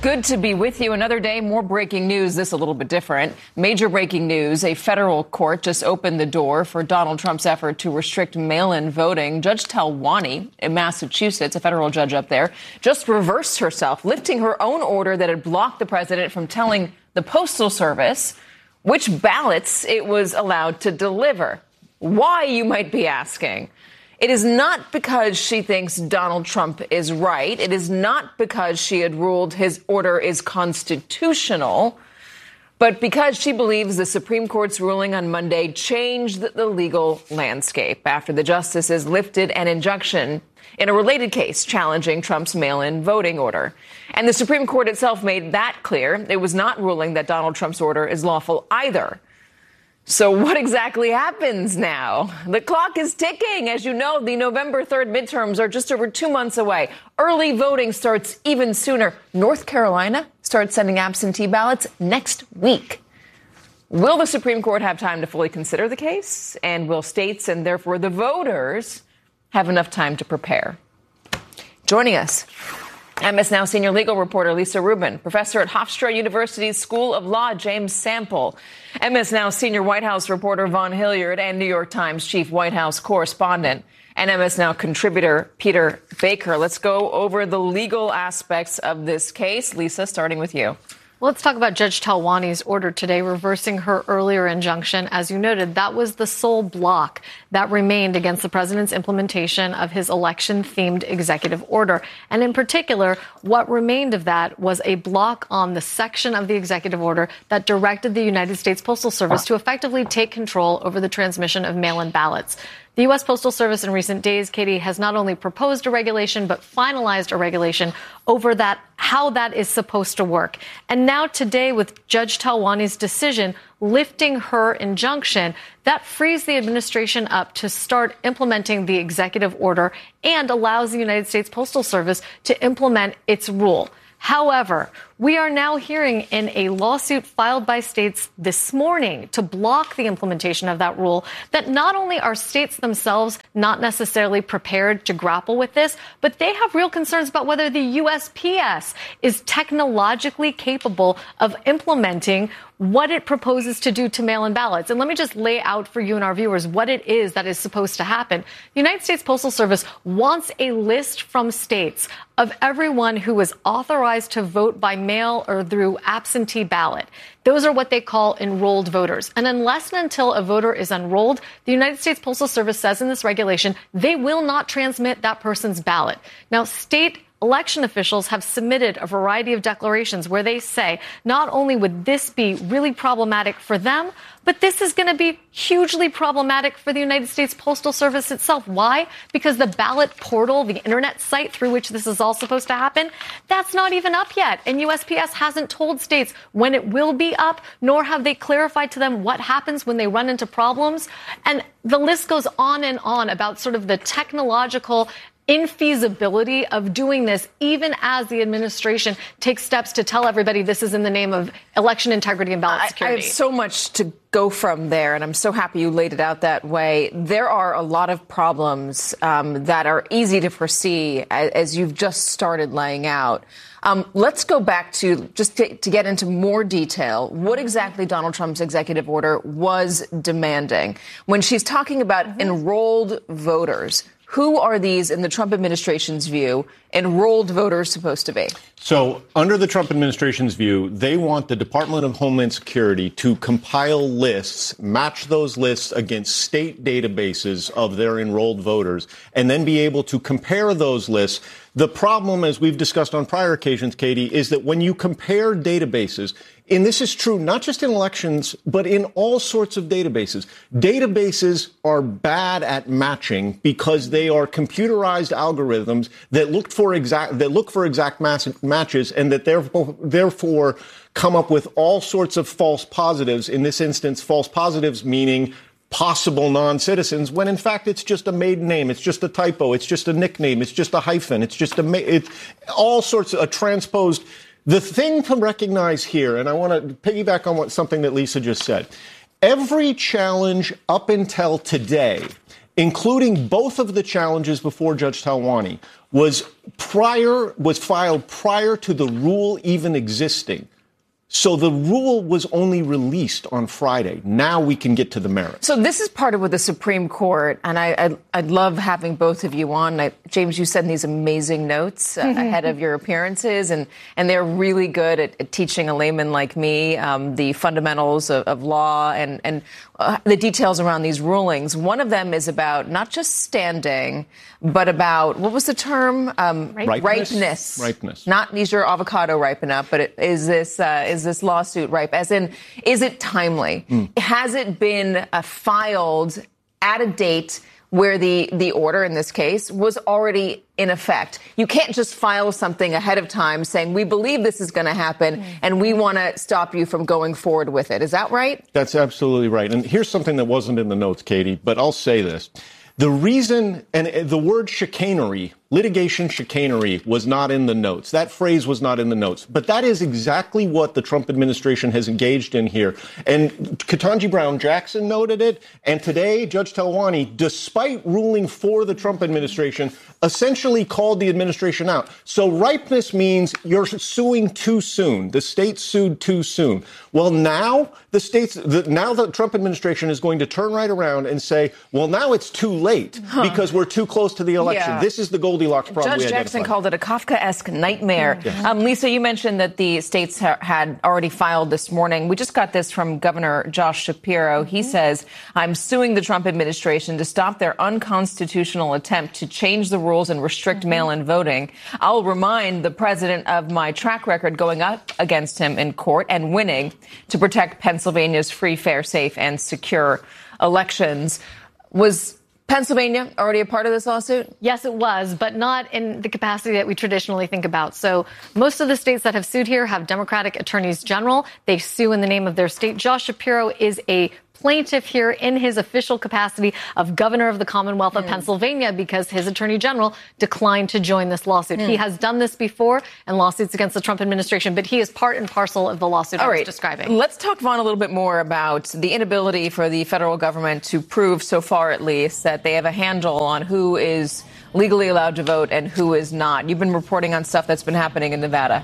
Good to be with you. Another day, more breaking news. This a little bit different. Major breaking news. A federal court just opened the door for Donald Trump's effort to restrict mail-in voting. Judge Talwani in Massachusetts, a federal judge up there, just reversed herself, lifting her own order that had blocked the president from telling the Postal Service which ballots it was allowed to deliver. Why, you might be asking? It is not because she thinks Donald Trump is right. It is not because she had ruled his order is constitutional, but because she believes the Supreme Court's ruling on Monday changed the legal landscape after the justices lifted an injunction in a related case challenging Trump's mail-in voting order. And the Supreme Court itself made that clear. It was not ruling that Donald Trump's order is lawful either. So what exactly happens now? The clock is ticking. As you know, the November 3rd midterms are just over 2 months away. Early voting starts even sooner. North Carolina starts sending absentee ballots next week. Will the Supreme Court have time to fully consider the case? And will states and therefore the voters have enough time to prepare? Joining us, MS Now senior legal reporter Lisa Rubin, professor at Hofstra University's School of Law, James Sample, MS Now senior White House reporter Vaughn Hilliard, and New York Times chief White House correspondent and MS Now contributor Peter Baker. Let's go over the legal aspects of this case. Lisa, starting with you. Let's talk about Judge Talwani's order today, reversing her earlier injunction. As you noted, that was the sole block that remained against the president's implementation of his election-themed executive order. And in particular, what remained of that was a block on the section of the executive order that directed the United States Postal Service to effectively take control over the transmission of mail-in ballots. The U.S. Postal Service in recent days, Katie, has not only proposed a regulation, but finalized a regulation over that, how that is supposed to work. And now today, with Judge Talwani's decision lifting her injunction, that frees the administration up to start implementing the executive order and allows the United States Postal Service to implement its rule. However, we are now hearing in a lawsuit filed by states this morning to block the implementation of that rule that not only are states themselves not necessarily prepared to grapple with this, but they have real concerns about whether the USPS is technologically capable of implementing what it proposes to do to mail-in ballots. And let me just lay out for you and our viewers what it is that is supposed to happen. The United States Postal Service wants a list from states of everyone who is authorized to vote by mail or through absentee ballot. Those are what they call enrolled voters. And unless and until a voter is enrolled, the United States Postal Service says in this regulation, they will not transmit that person's ballot. Now, state election officials have submitted a variety of declarations where they say not only would this be really problematic for them, but this is going to be hugely problematic for the United States Postal Service itself. Why? Because the ballot portal, the internet site through which this is all supposed to happen, that's not even up yet. And USPS hasn't told states when it will be up, nor have they clarified to them what happens when they run into problems. And the list goes on and on about sort of the technological infeasibility of doing this, even as the administration takes steps to tell everybody this is in the name of election integrity and ballot security. I have so much to go from there, and I'm so happy you laid it out that way. There are a lot of problems that are easy to foresee as you've just started laying out. Let's go back to just to get into more detail what exactly Donald Trump's executive order was demanding. When she's talking about enrolled voters, who are these, in the Trump administration's view, enrolled voters supposed to be? So under the Trump administration's view, they want the Department of Homeland Security to compile lists, match those lists against state databases of their enrolled voters, and then be able to compare those lists. The problem, as we've discussed on prior occasions, Katie, is that when you compare databases, and this is true not just in elections, but in all sorts of databases, databases are bad at matching because they are computerized algorithms that look for exact matches, and that therefore come up with all sorts of false positives. In this instance, false positives meaning possible non-citizens, when in fact it's just a maiden name, it's just a typo, it's just a nickname, it's just a hyphen, it's just all sorts of transposed. The thing to recognize here, and I want to piggyback on something that Lisa just said, every challenge up until today, including both of the challenges before Judge Talwani, was filed prior to the rule even existing. So the rule was only released on Friday. Now we can get to the merits. So this is part of what the Supreme Court, and I'd love having both of you on. James, you send these amazing notes ahead of your appearances, and they're really good at teaching a layman like me the fundamentals of law and the details around these rulings. One of them is about not just standing, but about, what was the term? Ripeness. Ripeness. Not, is your avocado ripe enough, but is this lawsuit ripe? As in, is it timely? Has it been filed at a date where the order in this case was already in effect? You can't just file something ahead of time saying, we believe this is going to happen and we want to stop you from going forward with it. Is that right? That's absolutely right. And here's something that wasn't in the notes, Katie, but I'll say this. The reason, and the word chicanery, litigation chicanery, was not in the notes. That phrase was not in the notes. But that is exactly what the Trump administration has engaged in here. And Ketanji Brown Jackson noted it. And today, Judge Talwani, despite ruling for the Trump administration, essentially called the administration out. So ripeness means you're suing too soon. The state sued too soon. Well, now now the Trump administration is going to turn right around and say, well, now it's too late because we're too close to the election. Yeah. This is the Goldilocks problem. Judge Jackson called it a Kafkaesque nightmare. Yes. Lisa, you mentioned that the states had already filed this morning. We just got this from Governor Josh Shapiro. He says, I'm suing the Trump administration to stop their unconstitutional attempt to change the rules and restrict mail-in voting. I'll remind the president of my track record going up against him in court and winning to protect Pennsylvania's free, fair, safe, and secure elections. Was Pennsylvania already a part of this lawsuit? Yes, it was, but not in the capacity that we traditionally think about. So most of the states that have sued here have Democratic attorneys general. They sue in the name of their state. Josh Shapiro is a plaintiff here in his official capacity of governor of the Commonwealth of Pennsylvania because his attorney general declined to join this lawsuit. He has done this before in lawsuits against the Trump administration, but he is part and parcel of the lawsuit I was describing. Let's talk, Vaughn, a little bit more about the inability for the federal government to prove, so far at least, that they have a handle on who is legally allowed to vote and who is not. You've been reporting on stuff that's been happening in Nevada.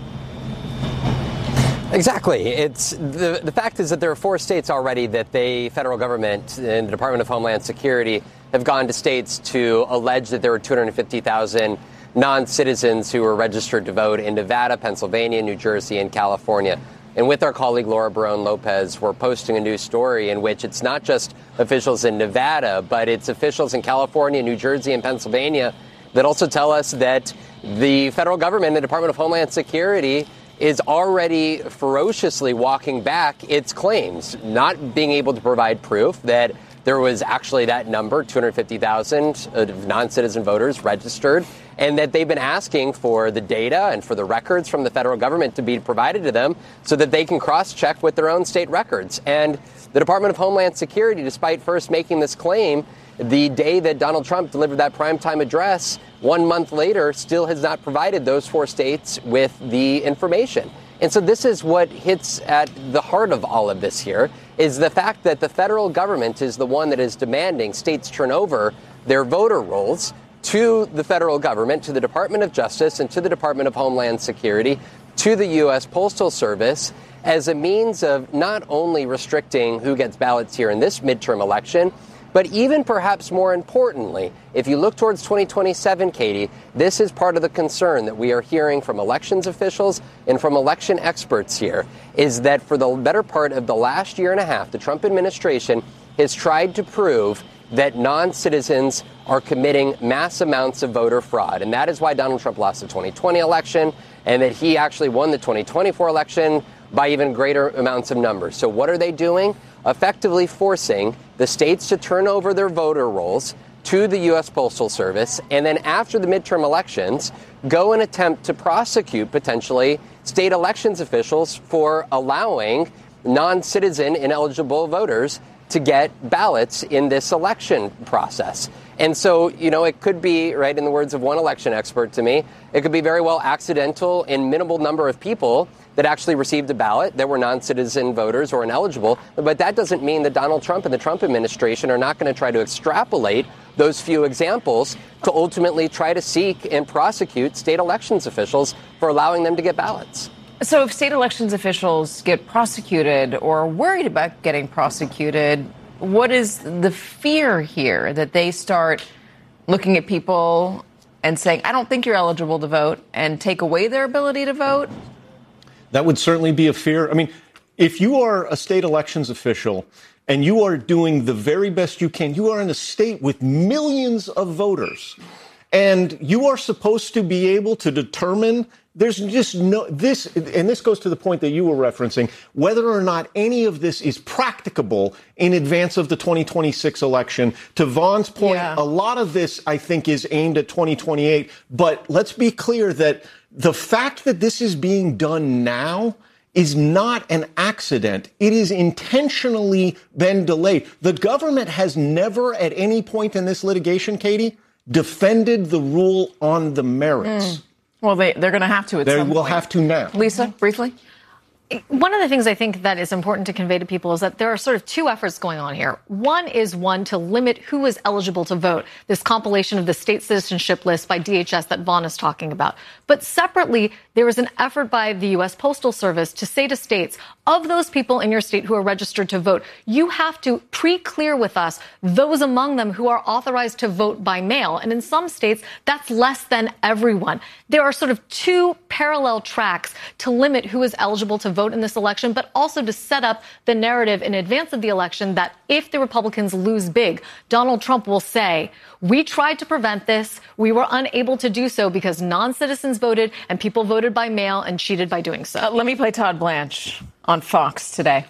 Exactly. It's the fact is that there are 4 states already that the federal government and the Department of Homeland Security have gone to states to allege that there were 250,000 non-citizens who were registered to vote in Nevada, Pennsylvania, New Jersey, and California. And with our colleague Laura Barone Lopez, we're posting a new story in which it's not just officials in Nevada, but it's officials in California, New Jersey, and Pennsylvania that also tell us that the federal government, the Department of Homeland Security, is already ferociously walking back its claims, not being able to provide proof that there was actually that number, 250,000 non-citizen voters registered, and that they've been asking for the data and for the records from the federal government to be provided to them so that they can cross-check with their own state records. And the Department of Homeland Security, despite first making this claim, the day that Donald Trump delivered that primetime address, 1 month later, still has not provided those 4 states with the information. And so this is what hits at the heart of all of this here, is the fact that the federal government is the one that is demanding states turn over their voter rolls to the federal government, to the Department of Justice, and to the Department of Homeland Security, to the U.S. Postal Service, as a means of not only restricting who gets ballots here in this midterm election, but even perhaps more importantly, if you look towards 2027, Katie, this is part of the concern that we are hearing from elections officials and from election experts here, is that for the better part of the last year and a half, the Trump administration has tried to prove that non-citizens are committing mass amounts of voter fraud. And that is why Donald Trump lost the 2020 election, and that he actually won the 2024 election by even greater amounts of numbers. So what are they doing? Effectively forcing the states to turn over their voter rolls to the U.S. Postal Service, and then after the midterm elections, go and attempt to prosecute potentially state elections officials for allowing non-citizen ineligible voters to get ballots in this election process. And so, it could be, right, in the words of one election expert to me, it could be very well accidental in minimal number of people that actually received a ballot that were non-citizen voters or ineligible. But that doesn't mean that Donald Trump and the Trump administration are not going to try to extrapolate those few examples to ultimately try to seek and prosecute state elections officials for allowing them to get ballots. So if state elections officials get prosecuted or are worried about getting prosecuted, what is the fear here? That they start looking at people and saying, I don't think you're eligible to vote, and take away their ability to vote? That would certainly be a fear. I mean, if you are a state elections official and you are doing the very best you can, you are in a state with millions of voters, and you are supposed to be able to determine there's just no this, and this goes to the point that you were referencing, whether or not any of this is practicable in advance of the 2026 election. To Vaughn's point, a lot of this, I think, is aimed at 2028. But let's be clear that the fact that this is being done now is not an accident. It is intentionally been delayed. The government has never at any point in this litigation, Katie, defended the rule on the merits. Well, they're going to have to at some point. They will have to now. Lisa, briefly. One of the things I think that is important to convey to people is that there are sort of two efforts going on here. One is to limit who is eligible to vote, this compilation of the state citizenship list by DHS that Vaughn is talking about. But separately, there is an effort by the U.S. Postal Service to say to states, of those people in your state who are registered to vote, you have to pre-clear with us those among them who are authorized to vote by mail. And in some states, that's less than everyone. There are sort of two parallel tracks to limit who is eligible to vote in this election, but also to set up the narrative in advance of the election that if the Republicans lose big, Donald Trump will say, we tried to prevent this. We were unable to do so because non-citizens voted and people voted by mail and cheated by doing so. Let me play Todd Blanche on Fox today.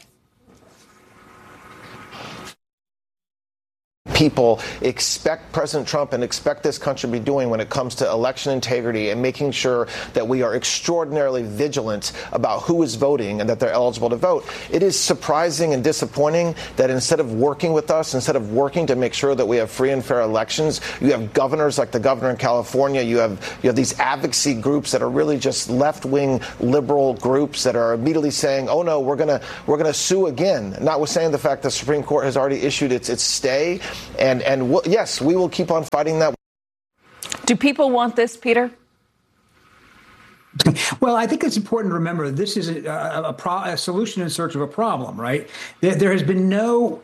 People expect President Trump and expect this country to be doing when it comes to election integrity and making sure that we are extraordinarily vigilant about who is voting and that they're eligible to vote. It is surprising and disappointing that instead of working with us, instead of working to make sure that we have free and fair elections, you have governors like the governor in California. You have these advocacy groups that are really just left-wing liberal groups that are immediately saying, oh no, we're gonna sue again, notwithstanding the fact the Supreme Court has already issued its stay. And yes, we will keep on fighting that. Do people want this, Peter? Well, I think it's important to remember this is a solution in search of a problem, right? There has been no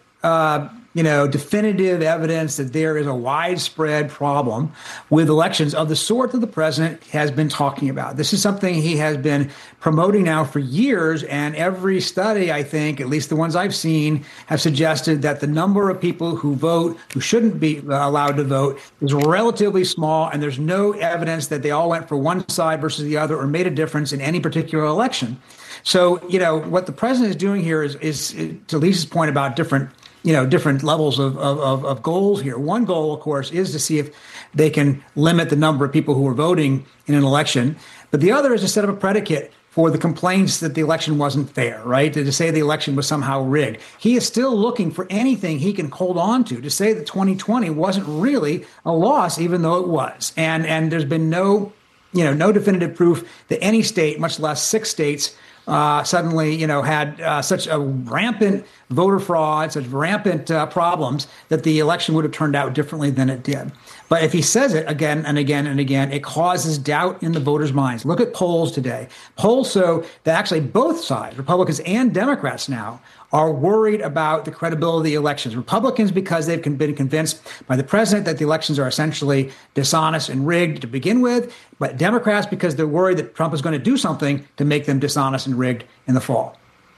definitive evidence that there is a widespread problem with elections of the sort that the president has been talking about. This is something he has been promoting now for years, and every study, I think, at least the ones I've seen, have suggested that the number of people who vote, who shouldn't be allowed to vote, is relatively small, and there's no evidence that they all went for one side versus the other or made a difference in any particular election. So, what the president is doing here is to Lisa's point about different levels of goals here. One goal, of course, is to see if they can limit the number of people who are voting in an election. But the other is to set up a predicate for the complaints that the election wasn't fair, right? To say the election was somehow rigged. He is still looking for anything he can hold on to say that 2020 wasn't really a loss, even though it was. And there's been no definitive proof that any state, much less 6 states, suddenly, had such a rampant voter fraud, such rampant problems that the election would have turned out differently than it did. But if he says it again and again and again, it causes doubt in the voters' minds. Look at polls today. Polls show that actually both sides, Republicans and Democrats now, are worried about the credibility of the elections. Republicans, because they've been convinced by the president that the elections are essentially dishonest and rigged to begin with, but Democrats because they're worried that Trump is going to do something to make them dishonest and rigged in the fall.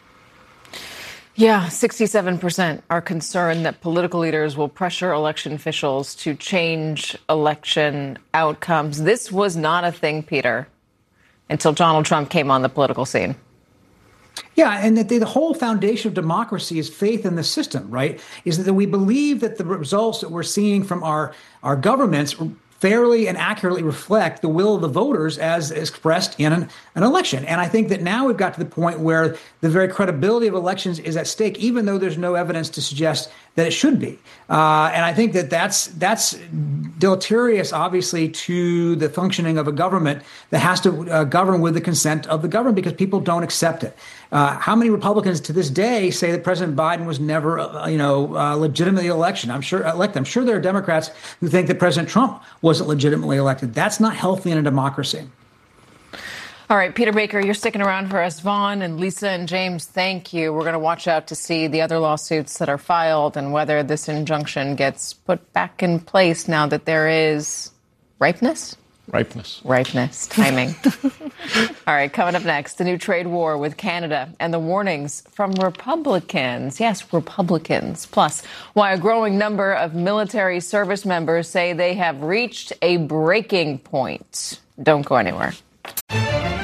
Yeah, 67% are concerned that political leaders will pressure election officials to change election outcomes. This was not a thing, Peter, until Donald Trump came on the political scene. Yeah, and that the whole foundation of democracy is faith in the system, right? Is that we believe that the results that we're seeing from our governments fairly and accurately reflect the will of the voters as expressed in an election. And I think that now we've got to the point where the very credibility of elections is at stake, even though there's no evidence to suggest that it should be. And I think that that's deleterious, obviously, to the functioning of a government that has to govern with the consent of the government, because people don't accept it. How many Republicans to this day say that President Biden was never, legitimately elected? I'm sure there are Democrats who think that President Trump wasn't legitimately elected. That's not healthy in a democracy. All right, Peter Baker, you're sticking around for us. Vaughn and Lisa and James, thank you. We're going to watch out to see the other lawsuits that are filed and whether this injunction gets put back in place now that there is ripeness, timing. All right, coming up next, the new trade war with Canada and the warnings from Republicans. Yes, Republicans. Plus, why a growing number of military service members say they have reached a breaking point. Don't go anywhere.